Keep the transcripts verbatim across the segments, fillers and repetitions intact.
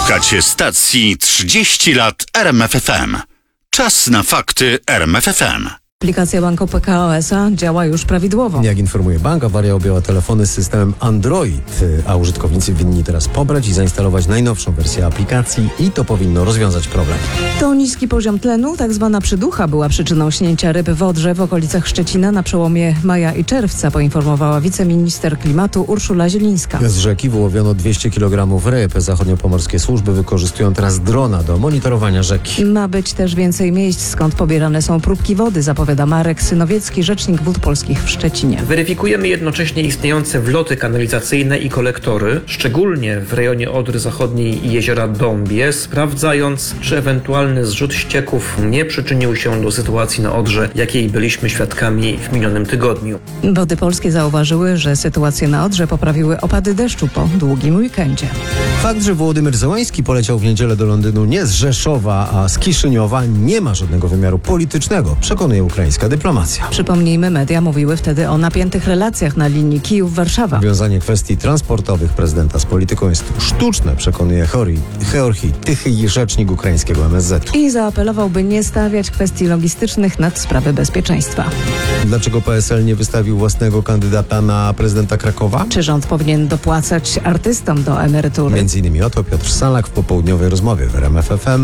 Słuchacie stacji trzydzieści lat R M F F M. Czas na fakty R M F F M. Aplikacja banku P K O S a działa już prawidłowo. Jak informuje bank, awaria objęła telefony z systemem Android, a użytkownicy winni teraz pobrać i zainstalować najnowszą wersję aplikacji i to powinno rozwiązać problem. To niski poziom tlenu, tak zwana przyducha, była przyczyną śnięcia ryb w Odrze w okolicach Szczecina na przełomie maja i czerwca, poinformowała wiceminister klimatu Urszula Zielińska. Z rzeki wyłowiono dwieście kilogramów ryb. Zachodniopomorskie służby wykorzystują teraz drona do monitorowania rzeki. Ma być też więcej miejsc, skąd pobierane są próbki wody, zapowiada Marek Synowiecki, rzecznik Wód Polskich w Szczecinie. Weryfikujemy jednocześnie istniejące wloty kanalizacyjne i kolektory, szczególnie w rejonie Odry Zachodniej i jeziora Dąbie, sprawdzając, czy ewentualny zrzut ścieków nie przyczynił się do sytuacji na Odrze, jakiej byliśmy świadkami w minionym tygodniu. Wody Polskie zauważyły, że sytuację na Odrze poprawiły opady deszczu po długim weekendzie. Fakt, że Wołodymyr Zełański poleciał w niedzielę do Londynu nie z Rzeszowa, a z Kiszyniowa, nie ma żadnego wymiaru politycznego, przekonuje ukraińska dyplomacja. Przypomnijmy, media mówiły wtedy o napiętych relacjach na linii Kijów-Warszawa. Wiązanie kwestii transportowych prezydenta z polityką jest sztuczne, przekonuje Georgij Tychyj, rzecznik ukraińskiego M S Z. I zaapelował, by nie stawiać kwestii logistycznych nad sprawy bezpieczeństwa. Dlaczego P S L nie wystawił własnego kandydata na prezydenta Krakowa? Czy rząd powinien dopłacać artystom do emerytury? Między innymi o to Piotr Salak w popołudniowej rozmowie w R M F F M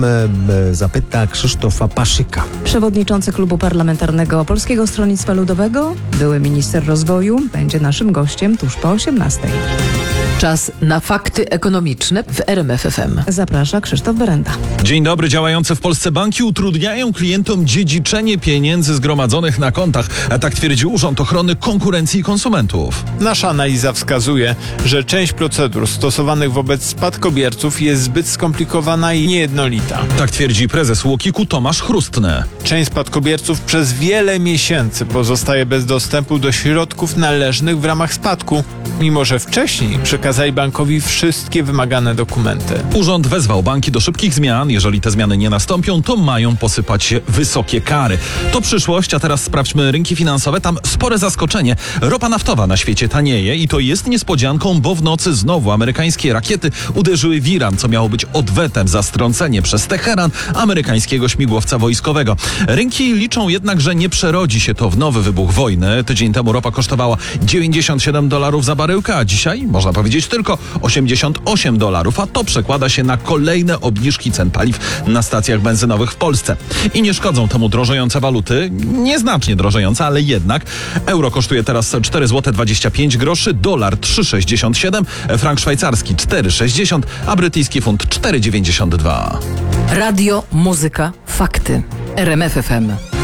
zapyta Krzysztofa Paszyka. Przewodniczący klubu parlamentarnego Polskiego Stronnictwa Ludowego, były minister rozwoju, będzie naszym gościem tuż po osiemnastej. Czas na fakty ekonomiczne w R M F F M. Zaprasza Krzysztof Berenda. Dzień dobry. Działające w Polsce banki utrudniają klientom dziedziczenie pieniędzy zgromadzonych na kontach. A tak twierdzi Urząd Ochrony Konkurencji i Konsumentów. Nasza analiza wskazuje, że część procedur stosowanych wobec spadkobierców jest zbyt skomplikowana i niejednolita. Tak twierdzi prezes Łokiku Tomasz Chrustny. Część spadkobierców przez wiele miesięcy pozostaje bez dostępu do środków należnych w ramach spadku, mimo że wcześniej przekazali bankowi wszystkie wymagane dokumenty. Urząd wezwał banki do szybkich zmian. Jeżeli te zmiany nie nastąpią, to mają posypać się wysokie kary. To przyszłość, a teraz sprawdźmy rynki finansowe. Tam spore zaskoczenie. Ropa naftowa na świecie tanieje i to jest niespodzianką, bo w nocy znowu amerykańskie rakiety uderzyły w Iran, co miało być odwetem za strącenie przez Teheran amerykańskiego śmigłowca wojskowego. Rynki liczą jednak, że nie przerodzi się to w nowy wybuch wojny. Tydzień temu ropa kosztowała dziewięćdziesiąt siedem dolarów za baryłkę, a dzisiaj można powiedzieć tylko osiemdziesiąt osiem dolarów, a to przekłada się na kolejne obniżki cen paliw na stacjach benzynowych w Polsce. I nie szkodzą temu drożejące waluty, nieznacznie drożejące, ale jednak. Euro kosztuje teraz cztery złote dwadzieścia pięć groszy, dolar trzy sześćdziesiąt siedem, frank szwajcarski cztery sześćdziesiąt, a brytyjski funt cztery dziewięćdziesiąt dwa. Radio, muzyka, fakty. R M F F M.